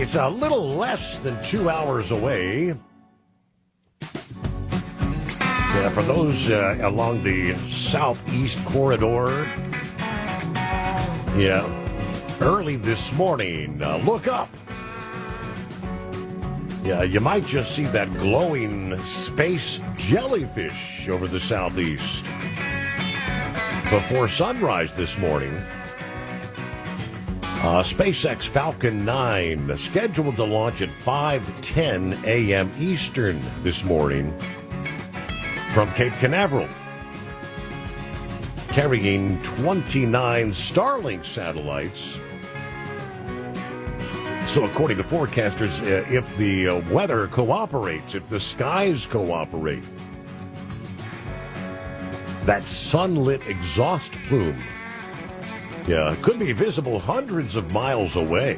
It's a little less than 2 hours away. Yeah, for those along the southeast corridor. Yeah, early this morning, look up. Yeah, you might just see that glowing space jellyfish over the southeast. Before sunrise this morning, SpaceX Falcon 9 scheduled to launch at 5:10 a.m. Eastern this morning from Cape Canaveral, carrying 29 Starlink satellites. So according to forecasters, if the weather cooperates, if the skies cooperate, that sunlit exhaust plume, yeah, could be visible hundreds of miles away.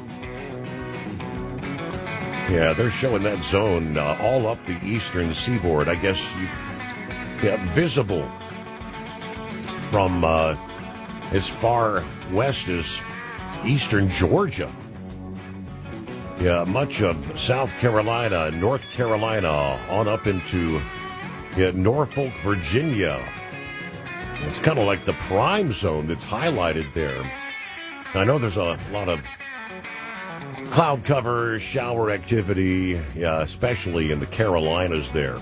Yeah, they're showing that zone all up the eastern seaboard. I guess, visible from as far west as eastern Georgia. Yeah, much of South Carolina, North Carolina, on up into Norfolk, Virginia. It's kind of like the prime zone that's highlighted there. I know there's a lot of cloud cover, shower activity, especially in the Carolinas there.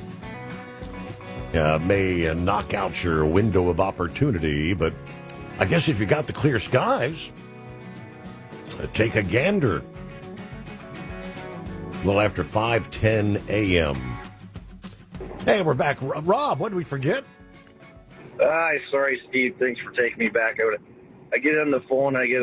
May knock out your window of opportunity, but I guess if you got the clear skies, take a gander. A little after 5:10 a.m. Hey, we're back. Rob, what did we forget? Sorry, Steve. Thanks for taking me back. I get on the phone. I get